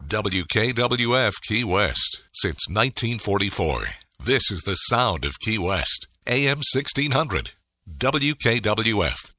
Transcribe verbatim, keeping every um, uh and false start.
W K W F Key West since nineteen forty-four. This is the sound of Key West. A M sixteen hundred. W K W F.